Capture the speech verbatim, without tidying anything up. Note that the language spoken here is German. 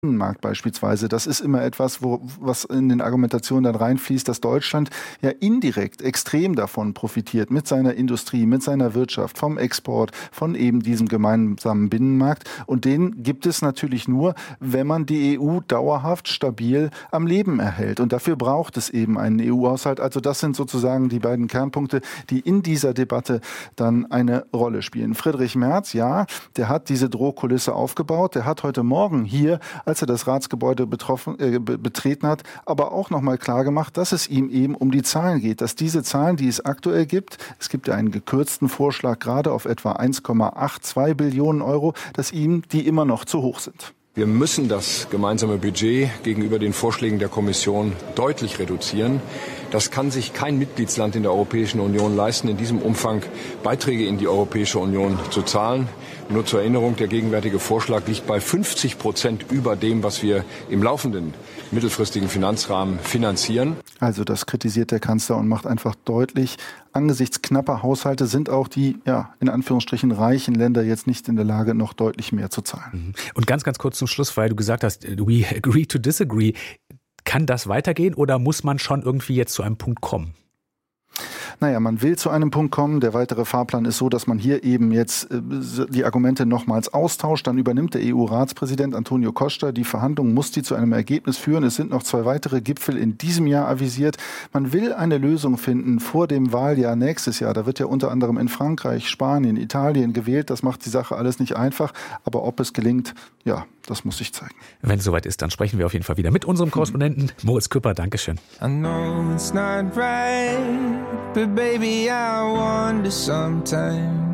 Binnenmarkt beispielsweise, das ist immer etwas, wo, was in den Argumentationen dann reinfließt, dass Deutschland ja indirekt extrem davon profitiert, mit seiner Industrie, mit seiner Wirtschaft, vom Export, von eben diesem gemeinsamen Binnenmarkt. Und den gibt es natürlich nur, wenn man die E U dauerhaft stabil am Leben erhält. Und dafür braucht es eben einen E U-Haushalt. Also das sind sozusagen die beiden Kernpunkte, die in dieser Debatte dann eine Rolle spielen. Friedrich Merz, ja, der hat diese Drohkulisse aufgebaut. Der hat heute Morgen hier, als er das Ratsgebäude betroffen, äh, betreten hat, aber auch nochmal klar gemacht, dass es ihm eben um die Zahlen geht, dass diese Zahlen, die es aktuell gibt, es gibt ja einen gekürzten Vorschlag gerade auf etwa eins Komma zweiundachtzig Billionen Euro, dass ihm die immer noch zu hoch sind. Wir müssen das gemeinsame Budget gegenüber den Vorschlägen der Kommission deutlich reduzieren. Das kann sich kein Mitgliedsland in der Europäischen Union leisten, in diesem Umfang Beiträge in die Europäische Union zu zahlen. Nur zur Erinnerung, der gegenwärtige Vorschlag liegt bei fünfzig Prozent über dem, was wir im laufenden mittelfristigen Finanzrahmen finanzieren. Also das kritisiert der Kanzler und macht einfach deutlich, angesichts knapper Haushalte sind auch die, ja, in Anführungsstrichen reichen Länder jetzt nicht in der Lage, noch deutlich mehr zu zahlen. Und ganz, ganz kurz zum Schluss, weil du gesagt hast, we agree to disagree. Kann das weitergehen oder muss man schon irgendwie jetzt zu einem Punkt kommen? Naja, man will zu einem Punkt kommen. Der weitere Fahrplan ist so, dass man hier eben jetzt äh, die Argumente nochmals austauscht. Dann übernimmt der E U-Ratspräsident Antonio Costa die Verhandlungen, muss die zu einem Ergebnis führen. Es sind noch zwei weitere Gipfel in diesem Jahr avisiert. Man will eine Lösung finden vor dem Wahljahr nächstes Jahr. Da wird ja unter anderem in Frankreich, Spanien, Italien gewählt. Das macht die Sache alles nicht einfach. Aber ob es gelingt, ja, das muss sich zeigen. Wenn es soweit ist, dann sprechen wir auf jeden Fall wieder mit unserem Korrespondenten Moritz Küpper. Dankeschön. I know it's not right, but baby, I wonder sometimes.